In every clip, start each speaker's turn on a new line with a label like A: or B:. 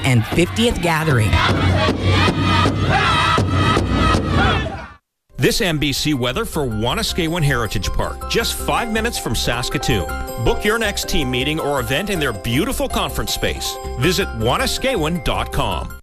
A: 150th gathering.
B: This MBC weather for Wanuskewin Heritage Park, just 5 minutes from Saskatoon. Book your next team meeting or event in their beautiful conference space. Visit wanuskewin.com.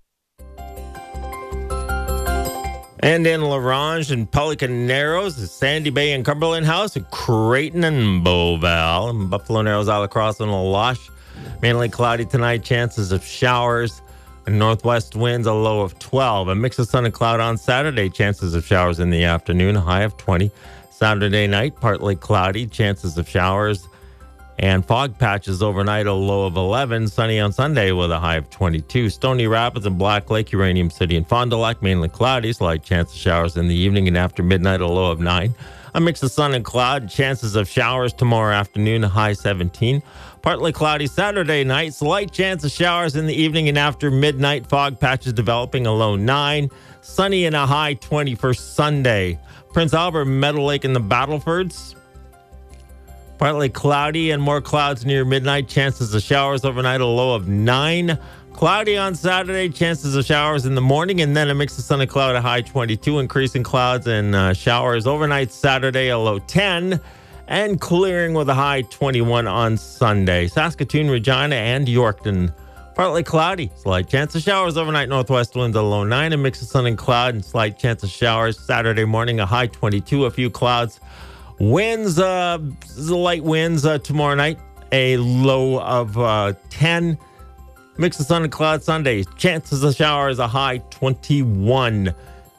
C: And in La Ronge and Pelican Narrows, Sandy Bay and Cumberland House, Creighton and Beauval, and Buffalo Narrows, Alacrosse and La Loche. Mainly cloudy tonight, chances of showers. And northwest winds, a low of 12. A mix of sun and cloud on Saturday, chances of showers in the afternoon, a high of 20. Saturday night, partly cloudy, chances of showers and fog patches overnight, a low of 11. Sunny on Sunday with a high of 22. Stony Rapids and Black Lake, Uranium City and Fond du Lac, mainly cloudy, slight chance of showers in the evening and after midnight, a low of 9. A mix of sun and cloud, chances of showers tomorrow afternoon, a high 17. Partly cloudy Saturday night, slight chance of showers in the evening and after midnight, fog patches developing, a low 9. Sunny and a high 20 for Sunday. Prince Albert, Meadow Lake and the Battlefords, partly cloudy and more clouds near midnight. Chances of showers overnight, a low of 9. Cloudy on Saturday, chances of showers in the morning, and then a mix of sun and cloud, a high 22. Increasing clouds and showers overnight Saturday, a low 10. And clearing with a high 21 on Sunday. Saskatoon, Regina, and Yorkton, partly cloudy. Slight chance of showers overnight. Northwest winds, a low 9. A mix of sun and cloud and slight chance of showers Saturday morning, a high 22. A few clouds. Winds, light winds tomorrow night, a low of 10. Mix of sun and cloud Sunday. Chances of showers, a high 21.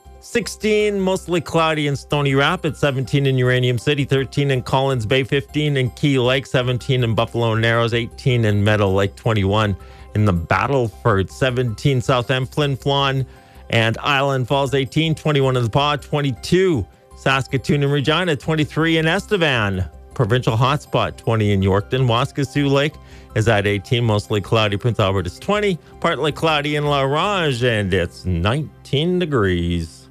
C: 16, mostly cloudy in Stony Rapids, 17 in Uranium City, 13 in Collins Bay, 15 in Key Lake, 17 in Buffalo Narrows, 18 in Meadow Lake, 21 in the Battleford, 17 South End, Flin Flon, and Island Falls, 18, 21 in the Paw, 22 Saskatoon and Regina, 23 in Estevan. Provincial hotspot, 20 in Yorkton. Waskesiu Lake is at 18, mostly cloudy. Prince Albert is 20, partly cloudy in La Ronge, and it's 19 degrees.